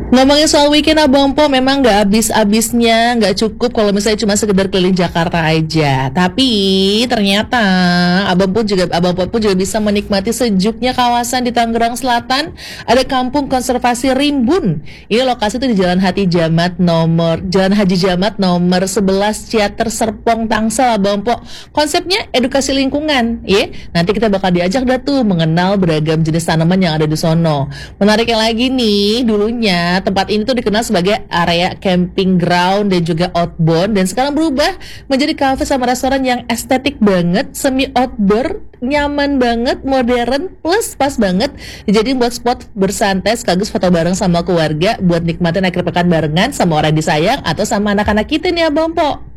Ngomongin soal weekend Abang Po, memang nggak habis-habisnya, nggak cukup kalau misalnya cuma sekedar keliling Jakarta aja. Tapi ternyata Abang Po pun juga bisa menikmati sejuknya kawasan di Tangerang Selatan. Ada Kampung Konservasi Rimbun. Ini lokasi itu di Jalan Haji Jamat nomor 11 Ciater Serpong Tangsel Abang Po. Konsepnya edukasi lingkungan, ya. Nanti kita bakal diajak dah tuh mengenal beragam jenis tanaman yang ada di sono. Menariknya lagi nih, dulunya tempat ini tuh dikenal sebagai area camping ground dan juga outbound, dan sekarang berubah menjadi kafe sama restoran yang estetik banget, semi outdoor, nyaman banget, modern, plus pas banget. Jadi buat spot bersantai sekaligus foto bareng sama keluarga buat nikmatin akhir pekan barengan sama orang disayang atau sama anak-anak kita nih Abang Po.